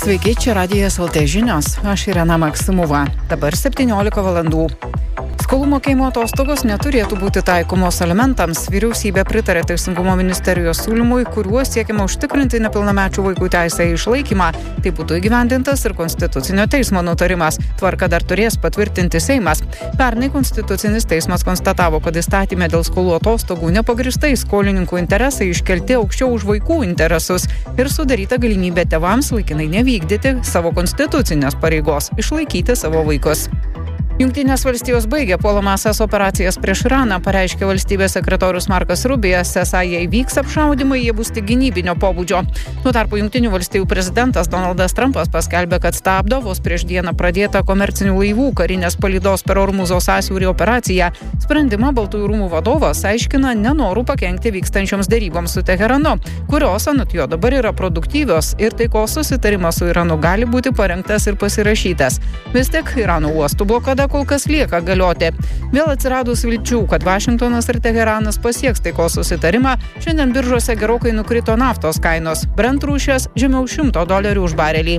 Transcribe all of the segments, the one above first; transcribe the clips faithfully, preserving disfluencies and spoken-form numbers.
Sveiki, čia Radijas L T žinios. Aš Irena Maksimova. Dabar septyniolika valandų. Skolų mokėjimo atostogos neturėtų būti taikomos alimentams. Vyriausybė pritarė Teisingumo ministerijos siūlymui, kuriuo siekiama užtikrinti nepilnamečių vaikų teisę į išlaikymą. Tai būtų įgyvendintas ir Konstitucinio teismo nutarimas. Tvarką dar turės patvirtinti Seimas. Pernai Konstitucinis teismas konstatavo, kad įstatyme dėl skolų atostogų nepagrįstai skolininkų interesai iškelti aukščiau už vaikų interesus ir sudaryta galimybė tėvams laikinai nevykdyti savo konstitucinės pareigos – išlaikyti savo vaikus. Jungtinės valstijos baigė puolamąsias operacijas prieš Iraną, pareiškė valstybės sekretorius Markas Rubijas, esą jei vyks apšaudymai, jie bus tik gynybinio pobūdžio. Tuo tarpu Jungtinių valstijų prezidentas Donaldas Trumpas paskelbė, kad stabdo vos prieš dieną pradėtą komercinių laivų karinės palydos per Ormuzo sąsiaurį operaciją. Sprendimą Baltųjų rūmų vadovas aiškina nenorų pakenkti vykstančioms deryboms su Teheranu, kurios anot jo dabar yra produktyvios ir taikos susitarimas su Iranu gali būti parengtas ir pasirašytas. Vis tik Irano uostų blokada kol kas lieka galioti. Vėl atsiradus vilčių, kad Vašingtonas ir Teheranas pasieks taikos susitarimą, šiandien biržose gerokai nukrito naftos kainos. Brent rūšės žemiau šimto dolerių už barelį.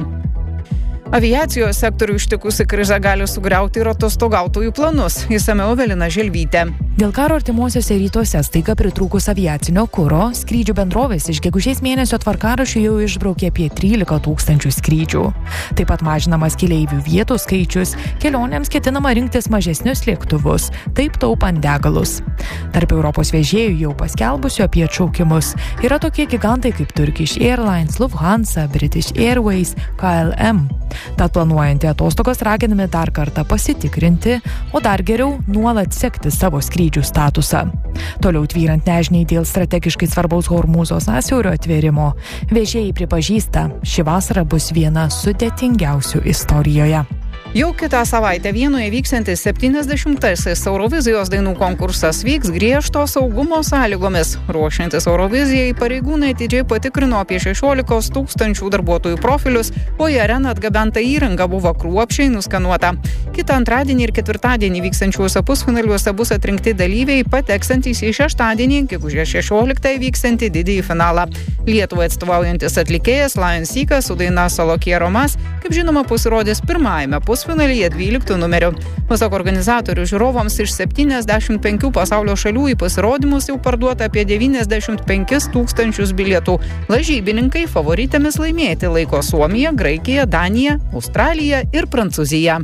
Aviacijos sektorių ištikusi krizė gali sugriauti ir atostogautojų planus. Išsamiau Evelina Želvytė. Dėl karo artimuosiuose rytuose staiga pritrūkus aviacinio kuro, skrydžių bendrovės iš gegužės mėnesio tvarkaraščių jau išbraukė apie trylika tūkstančių skrydžių. Taip pat mažinamas keleivių vietų skaičius, kelionėms ketinama rinktis mažesnius lėktuvus, taip taupant degalus. Tarp Europos vežėjų jau paskelbusių apie atšaukimus yra tokie gigantai kaip Turkish Airlines, Lufthansa, British Airways, K L M. Tad planuojantį atostogas raginami dar kartą pasitikrinti, o dar geriau nuolat sekti savo skrydžių statusą. Toliau tvyrant nežiniai dėl strategiškai svarbaus Ormuzo sąsiaurio atvėrimo, vežėjai pripažįsta, ši vasara bus viena sudėtingiausių istorijoje. Jau kitą savaitę Vienoje vyksiantis septyniasdešimtasis Eurovizijos dainų konkursas vyks griežto saugumo sąlygomis. Ruošiantis Eurovizijai, pareigūnai atidžiai patikrino apie šešiolika tūkstančių darbuotojų profilius, o į areną atgabenta įranga buvo kruopščiai nuskanuota. Kitą antradienį ir ketvirtadienį vykstančiuose pusfinaliuose bus atrinkti dalyviai, pateksantys į šeštadienį, gegužės šešioliktąją vyksiantį didįjį finalą. Lietuvai atstovaujantis atlikėjas Lion Seekas su daina Salokie Romas, kaip žinoma, pasirodys pirmajame pusfinalyje dvyliktų numeriu. Pasak organizatorių, žiūrovams iš septyniasdešimt penkių pasaulio šalių į pasirodymus jau parduota apie devyniasdešimt penkis tūkstančius bilietų. Lažybininkai favoritėmis laimėti laiko Suomiją, Graikiją, Daniją, Australiją ir Prancūziją.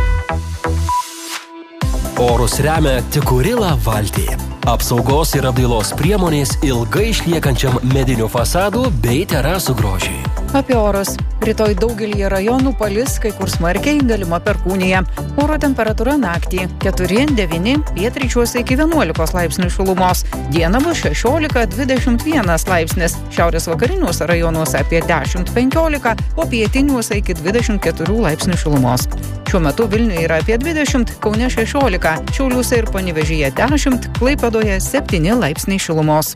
Orus remia Tikurila valtį. Apsaugos ir apdailos priemonės ilgai išliekančiam medinių fasadų bei terasų grožiui. Apie orus. Rytoj daugelyje rajonų palis, kai kur smarkiai, galima perkūnija. Oro temperatūra naktį keturi devyni, pietryčiuose iki vienuolikos laipsnių šilumos. Dieną bus šešiolika dvidešimt vienas laipsnis. Šiaurės vakariniuose rajonuose apie dešimt penkiolika, o pietiniuose iki dvidešimt keturių laipsnių šilumos. Šiuo metu Vilniuje yra apie dvidešimt, Kaune šešiolika, Šiauliuose ir Panevėžyje dešimt, Klaipėdoje septyni laipsniai šilumos.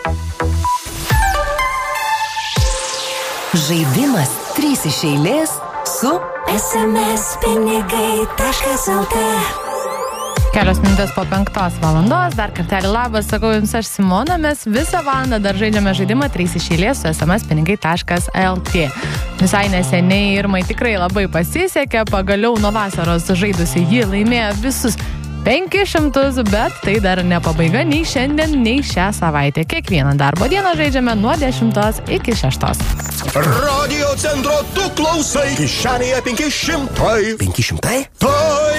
Žaidimas trys iš eilės su es em es pinigai taškas el tė. Kelios minutės po penktos valandos, dar kartelį labas, sakau jums aš Simona, mes visą valandą dar žaidžiame žaidimą trys iš eilės su es em es pinigai taškas el tė. Visai neseniai Irmai tikrai labai pasisekė, pagaliau nuo vasaros žaidusi ji laimėjo visus penkis šimtus, bet tai dar ne pabaiga nei šiandien, nei šią savaitę. Kiekvieną darbo dieną žaidžiame nuo dešimtos iki šeštos. Radio centro tu klausai, kišenėje penki šimtai. penki šimtai? Tai